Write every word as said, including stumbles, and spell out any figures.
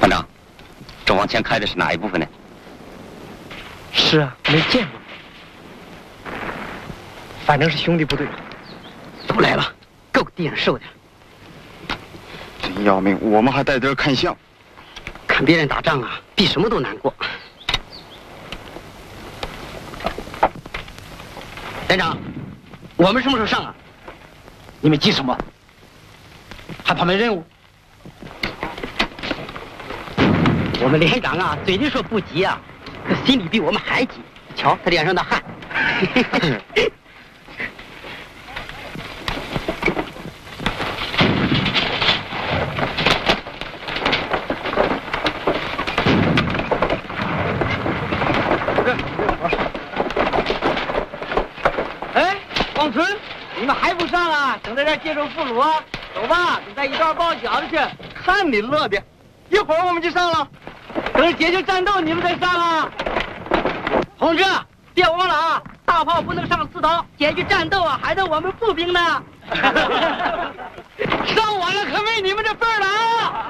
团长，这往前开的是哪一部分呢？ 是啊，没见过。反正是兄弟部队。 都来了，够地上受的。 真要命！我们还在这儿看相。 看别人打仗啊，比什么都难过。连长，我们什么时候上啊？ 你们急什么？还怕没任务？ 我们连长啊，嘴里说不急啊，可心里比我们还急。瞧他脸上的汗。 哎，王春，你们还不上啊？等在这儿接受俘虏啊？走吧，等在一道包饺子去。看你乐的，一会儿我们就上了。等着解决战斗，你们再上啊！ 同志，别忘了啊，大炮不能上刺刀，解决战斗啊，还得我们步兵呢。 上晚了可没你们这份儿了啊！